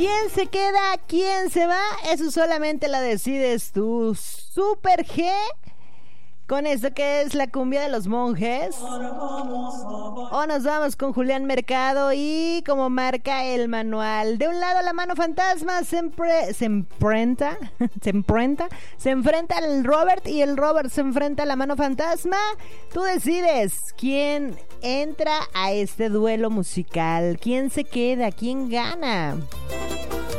¿Quién se queda? ¿Quién se va? Eso solamente la decides tú. Super G. Con esto que es la cumbia de los monjes. O nos vamos con Julián Mercado y como marca el manual. De un lado la mano fantasma se enfrenta al Robert y el Robert se enfrenta a la mano fantasma. Tú decides quién entra a este duelo musical. ¿Quién se queda? ¿Quién gana?